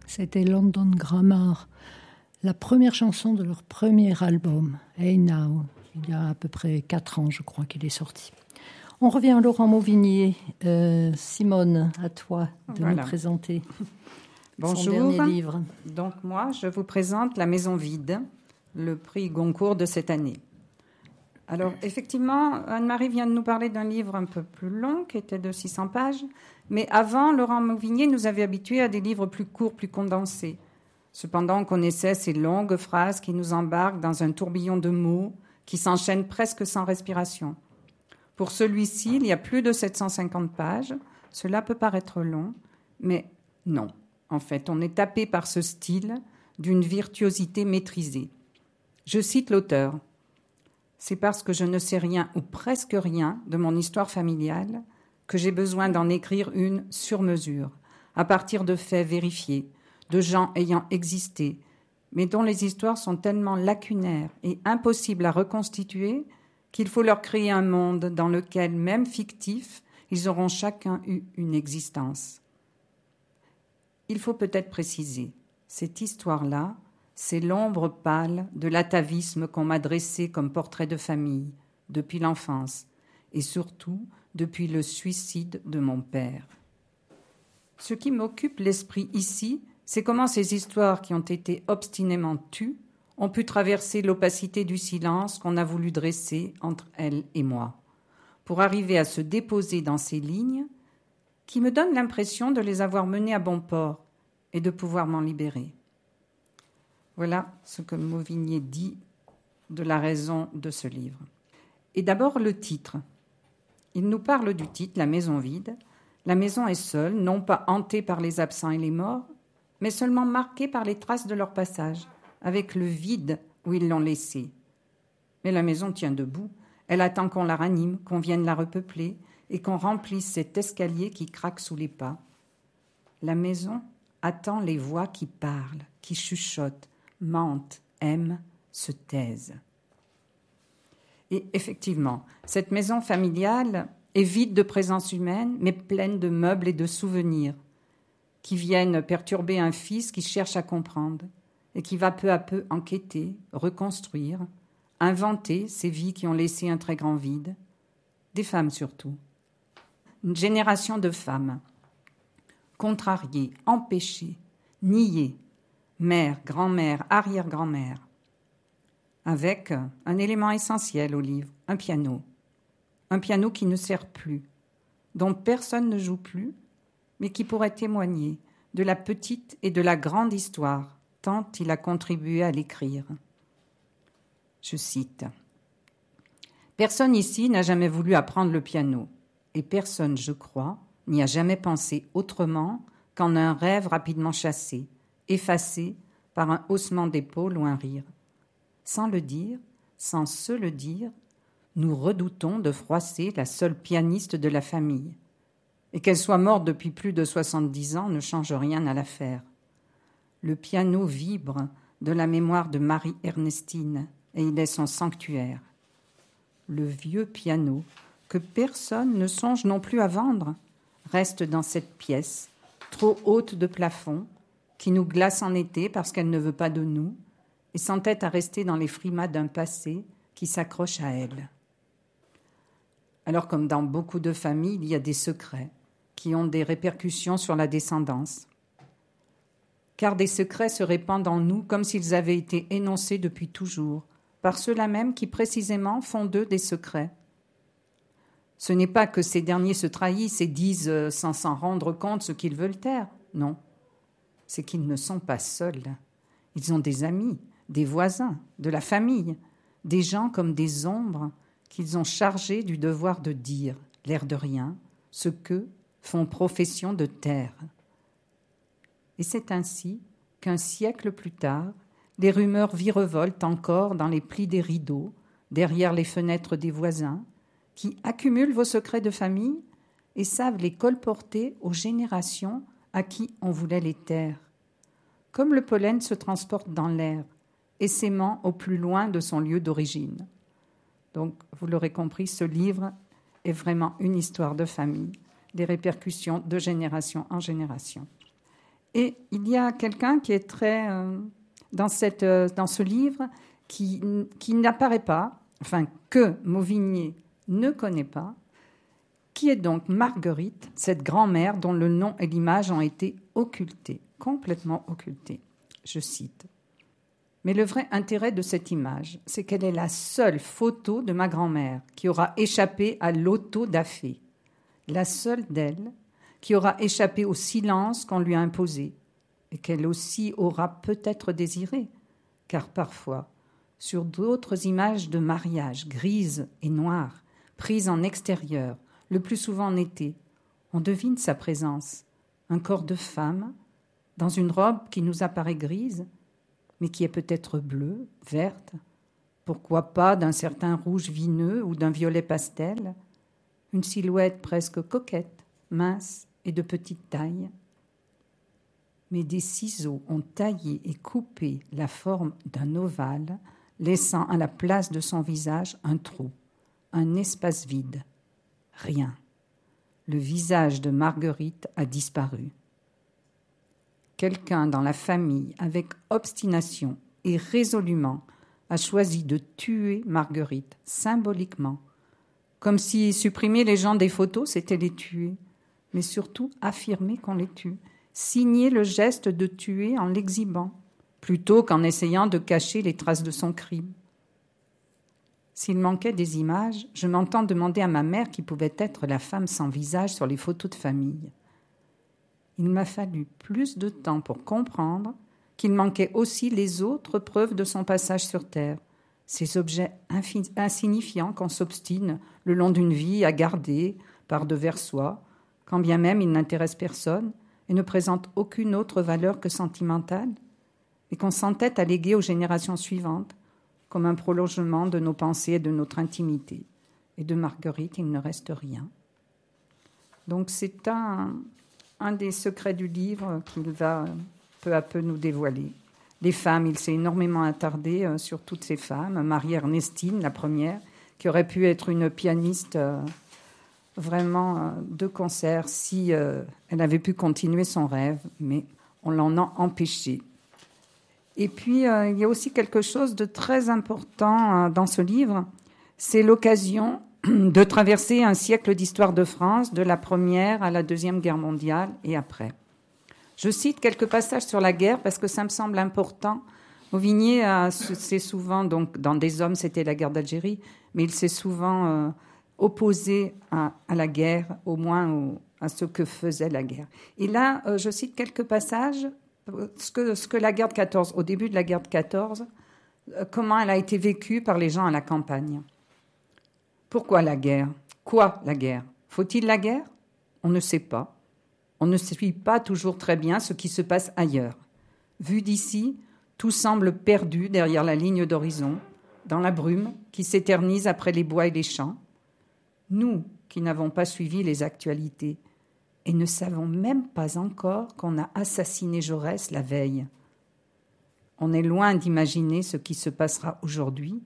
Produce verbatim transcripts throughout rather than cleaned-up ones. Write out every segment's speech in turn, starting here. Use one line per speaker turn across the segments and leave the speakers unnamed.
C'était London Grammar, la première chanson de leur premier album, Hey Now. Il y a à peu près quatre ans, je crois, qu'il est sorti. On revient à Laurent Mauvignier. Euh, Simone, à toi de voilà. nous présenter
Bonjour.
son dernier livre.
Donc moi, je vous présente La Maison Vide, le prix Goncourt de cette année. Alors effectivement, Anne-Marie vient de nous parler d'un livre un peu plus long, qui était de six cents pages. Mais avant, Laurent Mauvignier nous avait habitués à des livres plus courts, plus condensés. Cependant, on connaissait ces longues phrases qui nous embarquent dans un tourbillon de mots qui s'enchaînent presque sans respiration. Pour celui-ci, il y a plus de sept cent cinquante pages. Cela peut paraître long, mais non. En fait, on est tapé par ce style d'une virtuosité maîtrisée. Je cite l'auteur. « C'est parce que je ne sais rien ou presque rien de mon histoire familiale que j'ai besoin d'en écrire une sur mesure, à partir de faits vérifiés, de gens ayant existé, mais dont les histoires sont tellement lacunaires et impossibles à reconstituer qu'il faut leur créer un monde dans lequel, même fictif, ils auront chacun eu une existence. Il faut peut-être préciser, cette histoire-là, c'est l'ombre pâle de l'atavisme qu'on m'a dressé comme portrait de famille depuis l'enfance et surtout depuis le suicide de mon père. Ce qui m'occupe l'esprit ici, c'est comment ces histoires qui ont été obstinément tues ont pu traverser l'opacité du silence qu'on a voulu dresser entre elles et moi, pour arriver à se déposer dans ces lignes qui me donnent l'impression de les avoir menées à bon port et de pouvoir m'en libérer. Voilà ce que Mauvignier dit de la raison de ce livre. Et d'abord le titre. Il nous parle du titre, La Maison Vide. La maison est seule, non pas hantée par les absents et les morts, mais seulement marquée par les traces de leur passage, avec le vide où ils l'ont laissée. Mais la maison tient debout. Elle attend qu'on la ranime, qu'on vienne la repeupler et qu'on remplisse cet escalier qui craque sous les pas. La maison attend les voix qui parlent, qui chuchotent, mentent, aiment, se taisent. Et effectivement, cette maison familiale est vide de présence humaine, mais pleine de meubles et de souvenirs qui viennent perturber un fils qui cherche à comprendre et qui va peu à peu enquêter, reconstruire, inventer ces vies qui ont laissé un très grand vide, des femmes surtout. Une génération de femmes, contrariées, empêchées, niées, mère, grand-mère, arrière-grand-mère, avec un élément essentiel au livre, un piano. Un piano qui ne sert plus, dont personne ne joue plus, mais qui pourrait témoigner de la petite et de la grande histoire, tant il a contribué à l'écrire. Je cite. « Personne ici n'a jamais voulu apprendre le piano, et personne, je crois, n'y a jamais pensé autrement qu'en un rêve rapidement chassé, effacé par un haussement d'épaule ou un rire. Sans le dire, sans se le dire, nous redoutons de froisser la seule pianiste de la famille. Et qu'elle soit morte depuis plus de soixante-dix ans ne change rien à l'affaire. Le piano vibre de la mémoire de Marie-Ernestine, et il est son sanctuaire. Le vieux piano, que personne ne songe non plus à vendre, reste dans cette pièce, trop haute de plafond, qui nous glace en été parce qu'elle ne veut pas de nous, et s'entête à rester dans les frimas d'un passé qui s'accroche à elle. Alors, comme dans beaucoup de familles, il y a des secrets qui ont des répercussions sur la descendance. Car des secrets se répandent en nous comme s'ils avaient été énoncés depuis toujours, par ceux-là même qui précisément font d'eux des secrets. Ce n'est pas que ces derniers se trahissent et disent euh, sans s'en rendre compte ce qu'ils veulent taire, non. C'est qu'ils ne sont pas seuls. Ils ont des amis, des voisins, de la famille, des gens comme des ombres qu'ils ont chargés du devoir de dire, l'air de rien, ce qu'eux font profession de taire. Et c'est ainsi qu'un siècle plus tard, les rumeurs virevoltent encore dans les plis des rideaux, derrière les fenêtres des voisins, qui accumulent vos secrets de famille et savent les colporter aux générations à qui on voulait les taire. Comme le pollen se transporte dans l'air, essaimant au plus loin de son lieu d'origine. Donc, vous l'aurez compris, ce livre est vraiment une histoire de famille, des répercussions de génération en génération. Et il y a quelqu'un qui est très... Euh, dans, cette, euh, dans ce livre, qui, qui n'apparaît pas, enfin, que Mauvigné ne connaît pas, qui est donc Marguerite, cette grand-mère dont le nom et l'image ont été occultés, complètement occultés. Je cite. « Mais le vrai intérêt de cette image, c'est qu'elle est la seule photo de ma grand-mère qui aura échappé à l'auto da fé, la seule d'elle qui aura échappé au silence qu'on lui a imposé et qu'elle aussi aura peut-être désiré, car parfois, sur d'autres images de mariage grises et noires, prises en extérieur, le plus souvent en été, on devine sa présence, un corps de femme, dans une robe qui nous apparaît grise, mais qui est peut-être bleue, verte, pourquoi pas d'un certain rouge vineux ou d'un violet pastel, une silhouette presque coquette, mince et de petite taille. Mais des ciseaux ont taillé et coupé la forme d'un ovale, laissant à la place de son visage un trou, un espace vide. Rien. Le visage de Marguerite a disparu. Quelqu'un dans la famille, avec obstination et résolument, a choisi de tuer Marguerite, symboliquement, comme si supprimer les gens des photos, c'était les tuer, mais surtout affirmer qu'on les tue, signer le geste de tuer en l'exhibant, plutôt qu'en essayant de cacher les traces de son crime. S'il manquait des images, je m'entends demander à ma mère qui pouvait être la femme sans visage sur les photos de famille. Il m'a fallu plus de temps pour comprendre qu'il manquait aussi les autres preuves de son passage sur Terre, ces objets infin- insignifiants qu'on s'obstine le long d'une vie à garder par devers soi, quand bien même ils n'intéressent personne et ne présentent aucune autre valeur que sentimentale, et qu'on s'entête à léguer aux générations suivantes, comme un prolongement de nos pensées et de notre intimité. Et de Marguerite, il ne reste rien. Donc c'est un, un des secrets du livre qu'il va peu à peu nous dévoiler. Les femmes, il s'est énormément attardé sur toutes ces femmes. Marie-Ernestine, la première, qui aurait pu être une pianiste vraiment de concert si elle avait pu continuer son rêve, mais on l'en a empêché. Et puis, euh, il y a aussi quelque chose de très important euh, dans ce livre, c'est l'occasion de traverser un siècle d'histoire de France, de la Première à la Deuxième Guerre mondiale et après. Je cite quelques passages sur la guerre parce que ça me semble important. Mauvigné, euh, c'est souvent, donc dans Des hommes, c'était la guerre d'Algérie, mais il s'est souvent euh, opposé à, à la guerre, au moins au, à ce que faisait la guerre. Et là, euh, je cite quelques passages. Ce que, ce que la guerre de quatorze, au début de la guerre de quatorze, euh, comment elle a été vécue par les gens à la campagne. Pourquoi la guerre ? Quoi la guerre ? Faut-il la guerre ? On ne sait pas. On ne suit pas toujours très bien ce qui se passe ailleurs. Vu d'ici, tout semble perdu derrière la ligne d'horizon, dans la brume qui s'éternise après les bois et les champs. Nous, qui n'avons pas suivi les actualités, et ne savons même pas encore qu'on a assassiné Jaurès la veille. On est loin d'imaginer ce qui se passera aujourd'hui.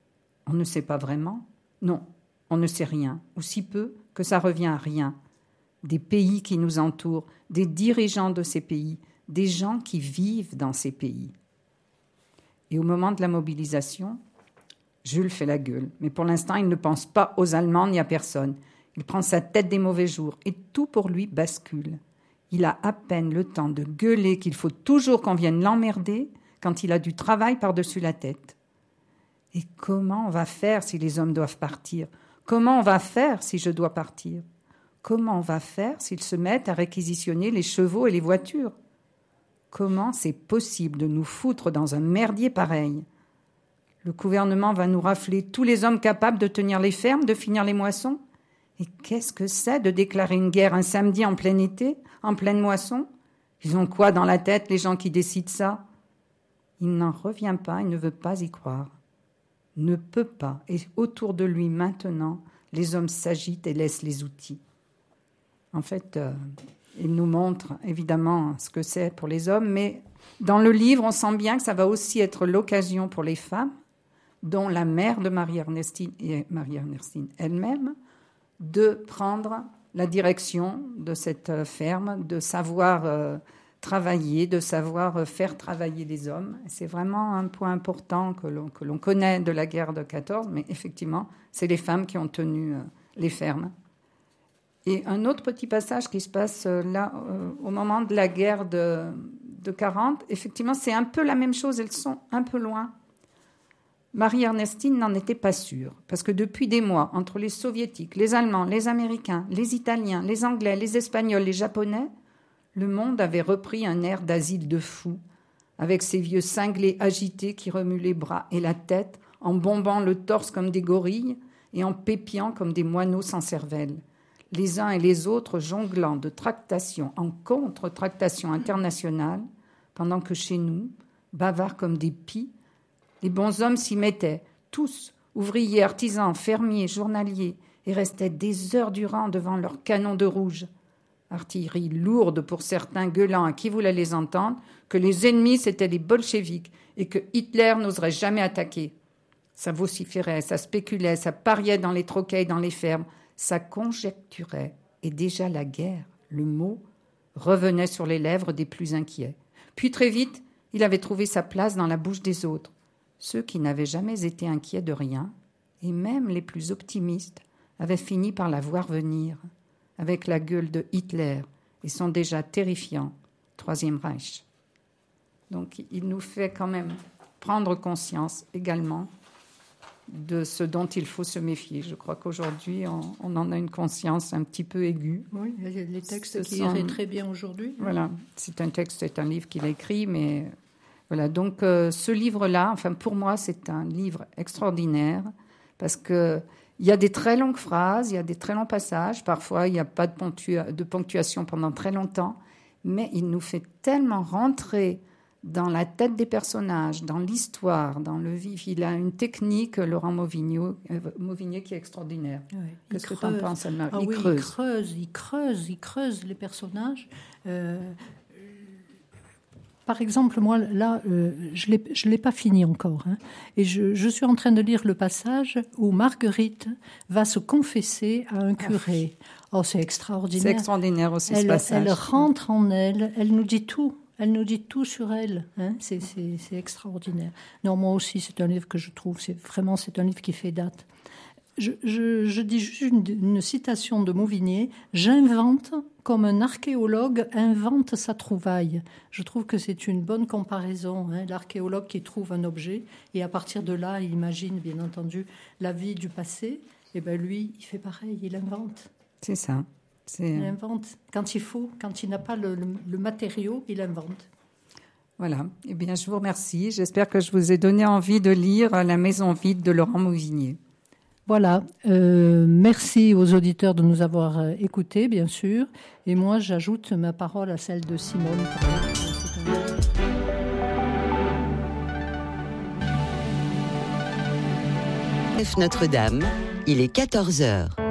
On ne sait pas vraiment. Non, on ne sait rien, ou si peu que ça revient à rien. Des pays qui nous entourent, des dirigeants de ces pays, des gens qui vivent dans ces pays. Et au moment de la mobilisation, Jules fait la gueule, mais pour l'instant, il ne pense pas aux Allemands ni à personne. Il prend sa tête des mauvais jours et tout pour lui bascule. Il a à peine le temps de gueuler qu'il faut toujours qu'on vienne l'emmerder quand il a du travail par-dessus la tête. Et comment on va faire si les hommes doivent partir ? Comment on va faire si je dois partir ? Comment on va faire s'ils se mettent à réquisitionner les chevaux et les voitures ? Comment c'est possible de nous foutre dans un merdier pareil ? Le gouvernement va nous rafler tous les hommes capables de tenir les fermes, de finir les moissons ? Et qu'est-ce que c'est de déclarer une guerre un samedi en plein été, en pleine moisson ? Ils ont quoi dans la tête, les gens qui décident ça ? Il n'en revient pas, il ne veut pas y croire. Ne peut pas. Et autour de lui, maintenant, les hommes s'agitent et laissent les outils. En fait, euh, il nous montre évidemment ce que c'est pour les hommes, mais dans le livre, on sent bien que ça va aussi être l'occasion pour les femmes, dont la mère de Marie-Ernestine et Marie-Ernestine elle-même, de prendre la direction de cette ferme, de savoir euh, travailler, de savoir faire travailler les hommes. C'est vraiment un point important que l'on, que l'on connaît de la guerre de quatorze, mais effectivement, c'est les femmes qui ont tenu les fermes. Et un autre petit passage qui se passe là, euh, au moment de la guerre de, de quarante, effectivement, c'est un peu la même chose, elles sont un peu loin. Marie-Ernestine n'en était pas sûre, parce que depuis des mois, entre les Soviétiques, les Allemands, les Américains, les Italiens, les Anglais, les Espagnols, les Japonais, le monde avait repris un air d'asile de fous, avec ces vieux cinglés agités qui remuent les bras et la tête, en bombant le torse comme des gorilles et en pépiant comme des moineaux sans cervelle. Les uns et les autres jonglant de tractation en contre-tractation internationale, pendant que chez nous, bavards comme des pies, les bons hommes s'y mettaient, tous, ouvriers, artisans, fermiers, journaliers, et restaient des heures durant devant leurs canons de rouge. Artillerie lourde pour certains, gueulant à qui voulait les entendre, que les ennemis c'étaient les bolcheviks et que Hitler n'oserait jamais attaquer. Ça vociférait, ça spéculait, ça pariait dans les troquets et dans les fermes, ça conjecturait, et déjà la guerre, le mot, revenait sur les lèvres des plus inquiets. Puis très vite, il avait trouvé sa place dans la bouche des autres, ceux qui n'avaient jamais été inquiets de rien, et même les plus optimistes avaient fini par la voir venir, avec la gueule de Hitler et son déjà terrifiant Troisième Reich. Donc il nous fait quand même prendre conscience également de ce dont il faut se méfier. Je crois qu'aujourd'hui, on, on en a une conscience un petit peu aiguë.
Oui, il y a les textes
ce
qui
sont...
iraient très bien aujourd'hui.
Voilà, c'est un texte, c'est un livre qu'il a écrit, mais voilà. Donc euh, ce livre-là, enfin pour moi, c'est un livre extraordinaire parce que il y a des très longues phrases, il y a des très longs passages. Parfois, il n'y a pas de, ponctua- de ponctuation pendant très longtemps, mais il nous fait tellement rentrer dans la tête des personnages, dans l'histoire, dans le vif. Il a une technique, Laurent Mauvignier, euh, Mauvignier qui est extraordinaire.
Oui,
Qu'est-ce que tu
creuse.
en penses, Anne-Marie?
Ah
il,
oui,
creuse.
il creuse, il creuse, il creuse les personnages. Euh, par exemple, moi, là, euh, je ne l'ai pas fini encore. Hein, et je, je suis en train de lire le passage où Marguerite va se confesser à un curé. Oh, c'est extraordinaire.
C'est extraordinaire aussi,
elle,
ce passage.
Elle rentre en elle, elle nous dit tout. Elle nous dit tout sur elle. Hein, c'est, c'est, c'est extraordinaire. Non, moi aussi, c'est un livre que je trouve, c'est, vraiment, c'est un livre qui fait date. Je, je, je dis juste une, une citation de Mauvignier. « J'invente comme un archéologue invente sa trouvaille ». Je trouve que c'est une bonne comparaison. Hein, l'archéologue qui trouve un objet et à partir de là, il imagine, bien entendu, la vie du passé. Et bien lui, il fait pareil, il invente.
C'est ça. C'est...
Il invente. Quand il faut, quand il n'a pas le, le, le matériau, il invente.
Voilà. Eh bien, je vous remercie. J'espère que je vous ai donné envie de lire La Maison vide de Laurent Mauvignier.
Voilà. Euh, merci aux auditeurs de nous avoir euh, écoutés, bien sûr. Et moi, j'ajoute ma parole à celle de Simone.
Notre-Dame, il est quatorze heures.